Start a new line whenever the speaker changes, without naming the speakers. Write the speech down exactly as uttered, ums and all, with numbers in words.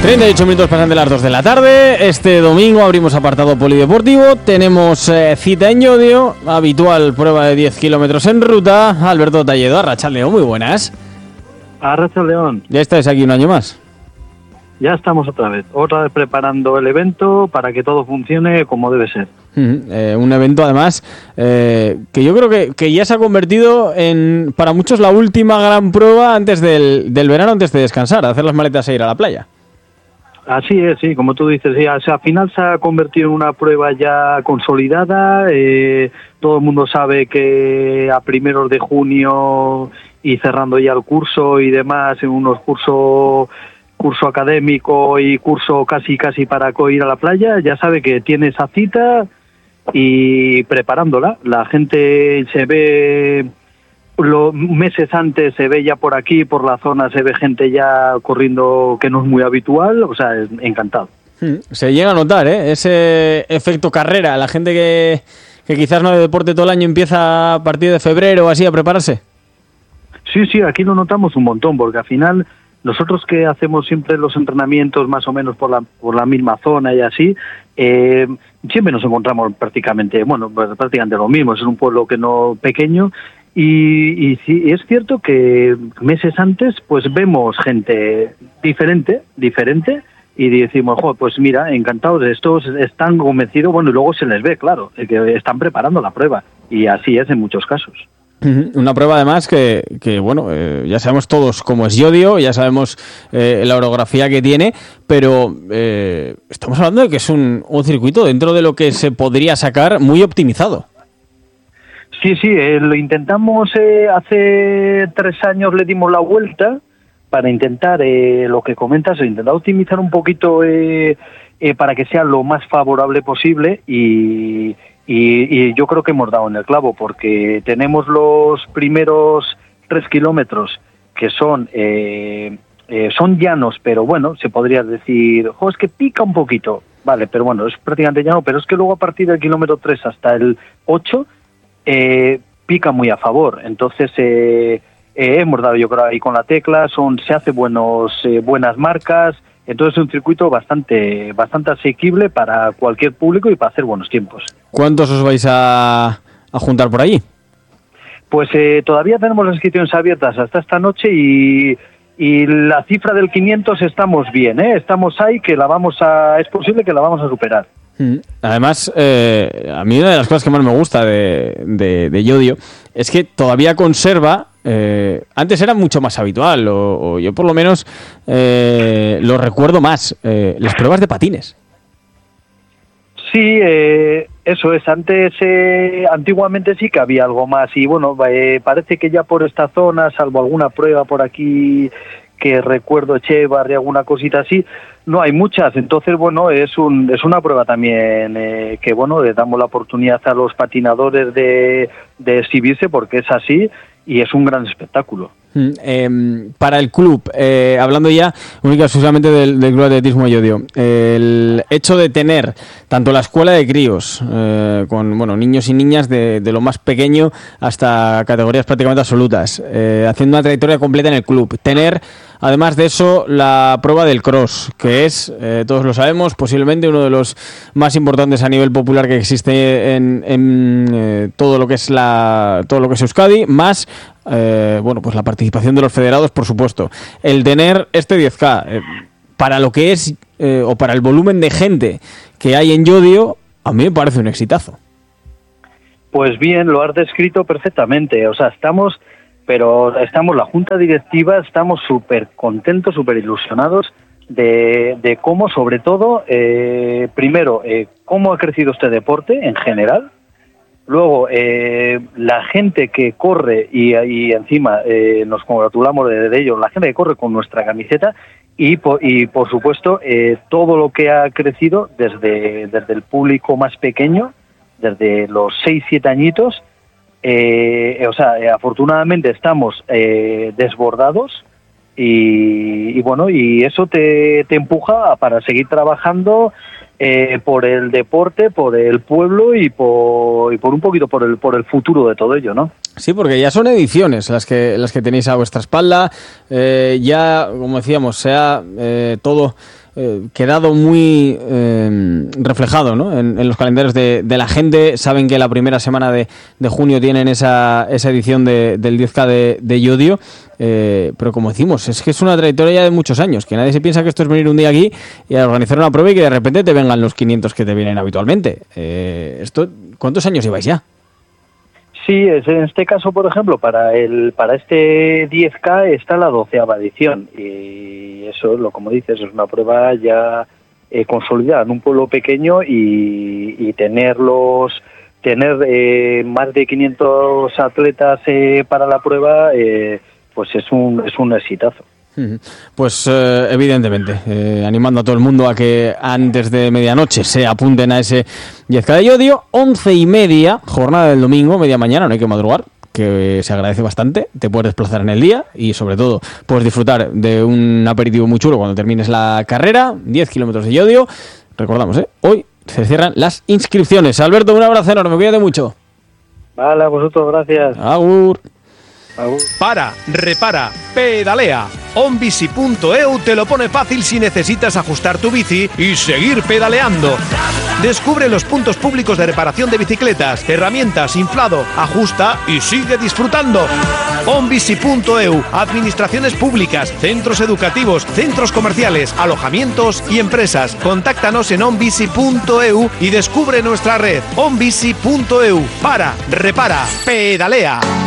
treinta y ocho minutos pasan de las dos de la tarde. Este domingo abrimos apartado polideportivo. Tenemos eh, cita en Llodio, habitual prueba de diez kilómetros en ruta. Alberto Talledo, Arratsaldeon, muy buenas.
Arratsaldeon.
Ya estáis aquí un año más.
Ya estamos otra vez, otra vez preparando el evento para que todo funcione como debe ser.
Uh-huh. Eh, un evento además eh, que yo creo que, que ya se ha convertido en, para muchos, la última gran prueba antes del, del verano, antes de descansar, hacer las maletas e ir a la playa.
Así es, sí, como tú dices, sí, o sea, al final se ha convertido en una prueba ya consolidada, eh, todo el mundo sabe que a primeros de junio y cerrando ya el curso y demás, en unos cursos, curso académico y curso casi casi para ir a la playa, ya sabe que tiene esa cita y preparándola, la gente se ve... Los meses antes se ve ya por aquí, por la zona, se ve gente ya corriendo que no es muy habitual, o sea, encantado.
Se llega a notar, ¿eh? Ese efecto carrera, la gente que, que quizás no de deporte todo el año empieza a partir de febrero o así a prepararse.
Sí, sí, aquí lo notamos un montón, porque al final nosotros que hacemos siempre los entrenamientos más o menos por la, por la misma zona y así, eh, siempre nos encontramos prácticamente, bueno, prácticamente lo mismo, es un pueblo que no pequeño. Y, y sí, es cierto que meses antes pues vemos gente diferente, diferente, y decimos, jo, pues mira, encantados, estos están convencidos, bueno, y luego se les ve, claro, que están preparando la prueba, y así es en muchos casos.
Una prueba además que, que bueno, eh, ya sabemos todos cómo es Llodio, ya sabemos eh, la orografía que tiene, pero eh, estamos hablando de que es un, un circuito dentro de lo que se podría sacar muy optimizado.
Sí, sí, eh, lo intentamos eh, hace tres años, le dimos la vuelta para intentar, eh, lo que comentas, intentar optimizar un poquito eh, eh, para que sea lo más favorable posible y, y, y yo creo que hemos dado en el clavo porque tenemos los primeros tres kilómetros que son eh, eh, son llanos, pero bueno, se podría decir, jo, es que pica un poquito, vale, pero bueno, es prácticamente llano, pero es que luego a partir del kilómetro tres hasta el ocho Eh, pica muy a favor, entonces eh, eh, hemos dado yo creo ahí con la tecla, son se hace buenos eh, buenas marcas, entonces es un circuito bastante bastante asequible para cualquier público y para hacer buenos tiempos.
¿Cuántos os vais a, a juntar por allí?
Pues eh, todavía tenemos las inscripciones abiertas hasta esta noche y, y la cifra del quinientos estamos bien, ¿eh? Estamos ahí que la vamos a es posible que la vamos a superar.
Además, eh, a mí una de las cosas que más me gusta de, de, de Llodio es que todavía conserva, eh, antes era mucho más habitual, o, o yo por lo menos eh, lo recuerdo más, eh, las pruebas de patines.
Sí, eh, eso es, antes, eh, antiguamente sí que había algo más y bueno, eh, parece que ya por esta zona, salvo alguna prueba por aquí que recuerdo Echevarri, alguna cosita así, no hay muchas, entonces bueno, es un es una prueba también eh, que bueno, le damos la oportunidad a los patinadores de, de exhibirse porque es así y es un gran espectáculo.
Mm, eh, para el club, eh, hablando ya única y exclusivamente del, del Club de Atletismo Llodio, el hecho de tener tanto la escuela de críos, eh, con bueno niños y niñas de, de lo más pequeño hasta categorías prácticamente absolutas, eh, haciendo una trayectoria completa en el club, tener además de eso la prueba del cross, que es, eh, todos lo sabemos, posiblemente uno de los más importantes a nivel popular que existe en, en eh, todo lo que es la todo lo que es Euskadi, más Eh, bueno, pues la participación de los federados, por supuesto. El tener este diez K eh, para lo que es eh, o para el volumen de gente que hay en Llodio, a mí me parece un exitazo.
Pues bien, lo has descrito perfectamente. O sea, estamos, pero estamos la junta directiva, estamos súper contentos, súper ilusionados de, de cómo, sobre todo, eh, primero, eh, cómo ha crecido este deporte en general. Luego, eh, la gente que corre, y, y encima eh, nos congratulamos de, de ello, la gente que corre con nuestra camiseta, y por, y por supuesto, eh, todo lo que ha crecido desde, desde el público más pequeño, desde los seis siete añitos, eh, o sea, eh, afortunadamente estamos eh, desbordados, y, y bueno, y eso te, te empuja para seguir trabajando Eh, por el deporte, por el pueblo y por, y por un poquito por el por el futuro de todo ello, ¿no?
Sí, porque ya son ediciones las que las que tenéis a vuestra espalda. Eh, ya, como decíamos, se ha eh, todo eh, quedado muy eh, reflejado, ¿no? en, en los calendarios de, de la gente. Saben que la primera semana de, de junio tienen esa, esa edición de, del diez K de, de Llodio. Eh, pero como decimos, es que es una trayectoria ya de muchos años, que nadie se piensa que esto es venir un día aquí y organizar una prueba y que de repente te vengan los quinientos que te vienen habitualmente. Eh, esto, ¿cuántos años lleváis ya?
Sí, es, en este caso, por ejemplo, para el para este diez K está la doceava edición y eso, lo como dices, es una prueba ya eh, consolidada en un pueblo pequeño y, y tenerlos tener eh, más de quinientos atletas eh, para la prueba, eh, pues es un es un exitazo.
Pues eh, evidentemente, eh, animando a todo el mundo a que antes de medianoche se apunten a ese diez K de Llodio. Once y media, jornada del domingo, media mañana, no hay que madrugar, que se agradece bastante. Te puedes desplazar en el día y sobre todo puedes disfrutar de un aperitivo muy chulo cuando termines la carrera. diez kilómetros de Llodio. Recordamos, ¿eh? Hoy se cierran las inscripciones. Alberto, un abrazo enorme, cuídate mucho.
Vale, a vosotros, gracias.
Agur.
Agur.
Para, repara, pedalea. onbici punto e u te lo pone fácil si necesitas ajustar tu bici y seguir pedaleando. Descubre los puntos públicos de reparación de bicicletas, herramientas, inflado, ajusta y sigue disfrutando. onbici punto e u, administraciones públicas, centros educativos, centros comerciales, alojamientos y empresas. Contáctanos en onbici punto e u y descubre nuestra red. onbici punto e u. Para, repara, pedalea.